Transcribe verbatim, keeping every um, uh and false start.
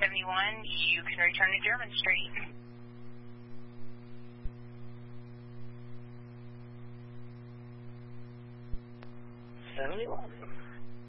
seventy-one, you can return to German Street. seventy-one.